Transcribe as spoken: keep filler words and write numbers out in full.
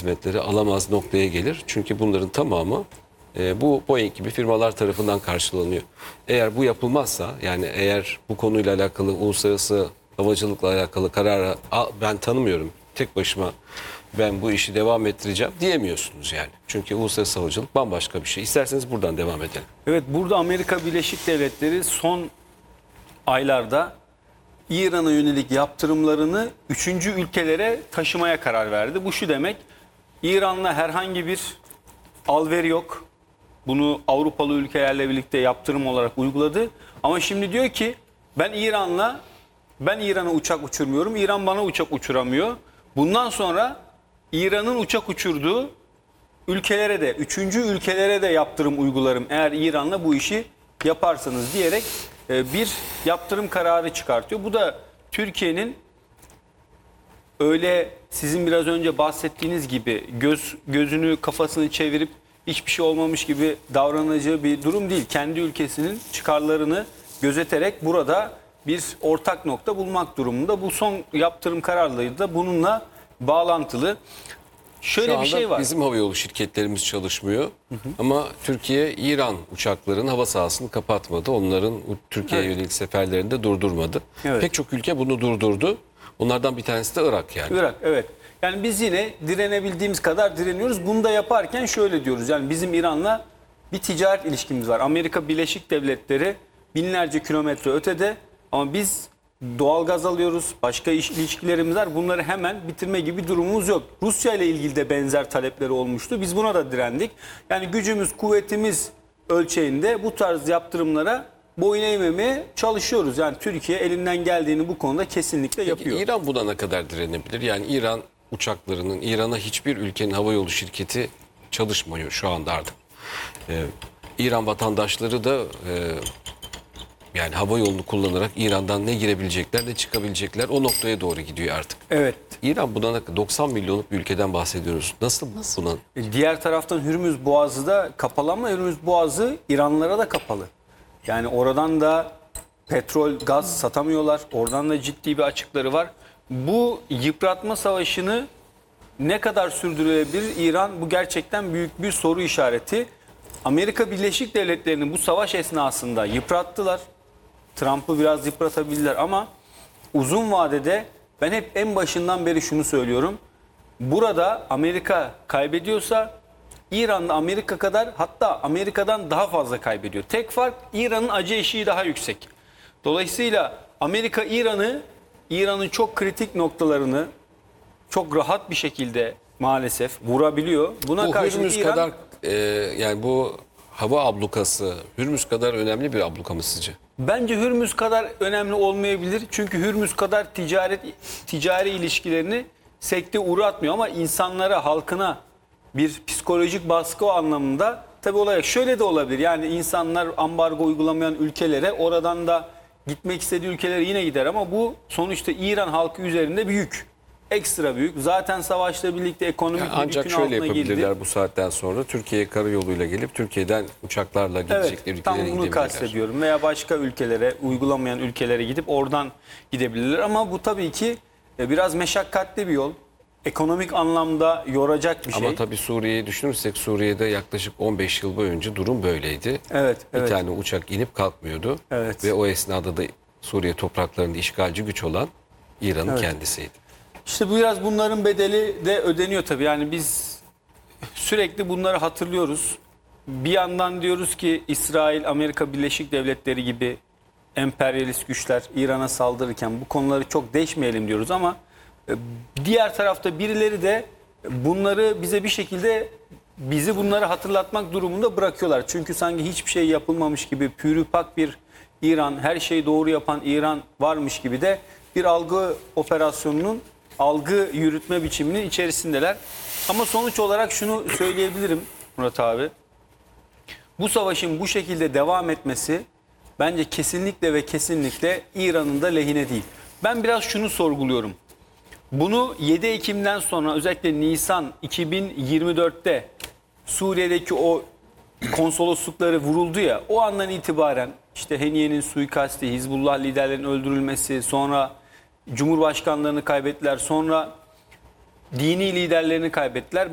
hizmetleri alamaz noktaya gelir. Çünkü bunların tamamı e, bu Boeing gibi firmalar tarafından karşılanıyor. Eğer bu yapılmazsa, yani eğer bu konuyla alakalı uluslararası havacılıkla alakalı kararı ben tanımıyorum, tek başıma ben bu işi devam ettireceğim diyemiyorsunuz yani. Çünkü uluslararası havacılık bambaşka bir şey. İsterseniz buradan devam edelim. Evet, burada Amerika Birleşik Devletleri son aylarda İran'a yönelik yaptırımlarını üçüncü ülkelere taşımaya karar verdi. Bu şu demek: İran'la herhangi bir alveri yok. Bunu Avrupalı ülkelerle birlikte yaptırım olarak uyguladı. Ama şimdi diyor ki ben İran'la ben İran'a uçak uçurmuyorum. İran bana uçak uçuramıyor. Bundan sonra İran'ın uçak uçurduğu ülkelere de, üçüncü ülkelere de yaptırım uygularım eğer İran'la bu işi yaparsanız diyerek bir yaptırım kararı çıkartıyor. Bu da Türkiye'nin öyle sizin biraz önce bahsettiğiniz gibi göz gözünü kafasını çevirip hiçbir şey olmamış gibi davranacağı bir durum değil. Kendi ülkesinin çıkarlarını gözeterek burada bir ortak nokta bulmak durumunda. Bu son yaptırım kararları da bununla bağlantılı. Şöyle bir şey var. Bizim havayolu şirketlerimiz çalışmıyor. Hı hı. Ama Türkiye İran uçaklarının hava sahasını kapatmadı. Onların Türkiye'ye evet. yönelik seferlerini de durdurmadı. Evet. Pek çok ülke bunu durdurdu. Onlardan bir tanesi de Irak yani. Irak, evet. Yani biz yine direnebildiğimiz kadar direniyoruz. Bunu da yaparken şöyle diyoruz. Yani bizim İran'la bir ticaret ilişkimiz var. Amerika Birleşik Devletleri binlerce kilometre ötede ama biz doğal gaz alıyoruz, başka iş ilişkilerimiz var. Bunları hemen bitirme gibi durumumuz yok. Rusya ile ilgili de benzer talepleri olmuştu. Biz buna da direndik. Yani gücümüz, kuvvetimiz ölçeğinde bu tarz yaptırımlara boyun eğmemeye çalışıyoruz. Yani Türkiye elinden geldiğini bu konuda kesinlikle yapıyor. Peki İran buna ne kadar direnebilir? Yani İran uçaklarının, İran'a hiçbir ülkenin havayolu şirketi çalışmıyor şu anda artık. Ee, İran vatandaşları da e, yani hava yolunu kullanarak İran'dan ne girebilecekler ne çıkabilecekler o noktaya doğru gidiyor artık. Evet. İran buna doksan milyonluk bir ülkeden bahsediyoruz. Nasıl, Nasıl? buna? Diğer taraftan Hürmüz Boğazı da kapalı ama Hürmüz Boğazı İranlılara da kapalı. Yani oradan da petrol, gaz satamıyorlar. Oradan da ciddi bir açıkları var. Bu yıpratma savaşını ne kadar sürdürebilir İran? Bu gerçekten büyük bir soru işareti. Amerika Birleşik Devletleri'ni bu savaş esnasında yıprattılar. Trump'ı biraz yıpratabildiler ama uzun vadede ben hep en başından beri şunu söylüyorum. Burada Amerika kaybediyorsa İran da Amerika kadar, hatta Amerika'dan daha fazla kaybediyor. Tek fark İran'ın acı eşiği daha yüksek. Dolayısıyla Amerika İran'ı, İran'ın çok kritik noktalarını çok rahat bir şekilde maalesef vurabiliyor. Buna bu karşı Hürmüz İran, kadar e, yani bu hava ablukası Hürmüz kadar önemli bir abluka mı sizce? bence Hürmüz kadar önemli olmayabilir. Çünkü Hürmüz kadar ticaret ticari ilişkilerini sekte uğratmıyor ama insanlara, halkına bir psikolojik baskı o anlamında tabii olacak. Şöyle de olabilir. Yani insanlar ambargo uygulamayan ülkelere, oradan da gitmek istediği ülkelere yine gider ama bu sonuçta İran halkı üzerinde büyük. Ekstra büyük. Zaten savaşla birlikte ekonomik Yani bir ancak yükün şöyle altına yapabilirler girdi. bu saatten sonra. Türkiye'ye karayoluyla gelip Türkiye'den uçaklarla gidecekleri Evet, ülkelere tam bunu gidebilirler. kastediyorum. Veya başka ülkelere, uygulamayan ülkelere gidip oradan gidebilirler. Ama bu tabii ki biraz meşakkatli bir yol. Ekonomik anlamda yoracak bir şey. Ama tabii Suriye'yi düşünürsek Suriye'de yaklaşık on beş yıl boyunca durum böyleydi. Evet, Bir evet. tane uçak inip kalkmıyordu. Evet. Ve o esnada da Suriye topraklarında işgalci güç olan İran'ın Evet. kendisiydi. İşte bu biraz bunların bedeli de ödeniyor tabii. Yani biz sürekli bunları hatırlıyoruz. Bir yandan diyoruz ki İsrail, Amerika Birleşik Devletleri gibi emperyalist güçler İran'a saldırırken bu konuları çok değişmeyelim diyoruz ama diğer tarafta birileri de bunları bize bir şekilde bizi bunları hatırlatmak durumunda bırakıyorlar. Çünkü sanki hiçbir şey yapılmamış gibi pürüpak bir İran, her şeyi doğru yapan İran varmış gibi de bir algı operasyonunun, algı yürütme biçiminin içerisindeler. Ama sonuç olarak şunu söyleyebilirim Murat abi. Bu savaşın bu şekilde devam etmesi bence kesinlikle ve kesinlikle İran'ın da lehine değil. Ben biraz şunu sorguluyorum. Bunu yedi Ekim'den sonra özellikle Nisan iki bin yirmi dört'te Suriye'deki o konsoloslukları vuruldu ya, o andan itibaren işte Heniye'nin suikasti, Hizbullah liderlerinin öldürülmesi, sonra Cumhurbaşkanlarını kaybettiler, sonra dini liderlerini kaybettiler.